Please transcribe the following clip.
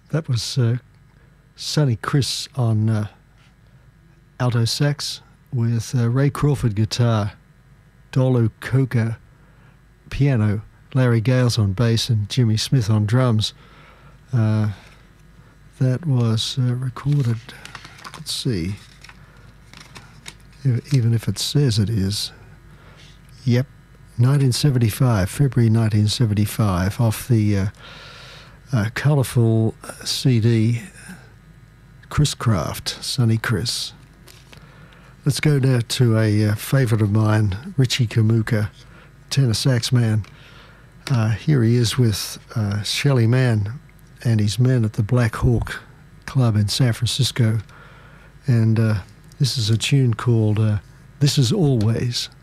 That was Sonny Chris on alto sax with Ray Crawford guitar, Dolu Coker piano, Larry Gales on bass, and Jimmy Smith on drums. That was recorded, let's see, even if it says it is. Yep, 1975, February 1975, off the colourful CD Chris Craft, Sonny Chris. Let's go now to a favourite of mine, Richie Kamuka, tenor sax man. Here he is with Shelly Manne and his men at the Black Hawk Club in San Francisco. And this is a tune called This Is Always.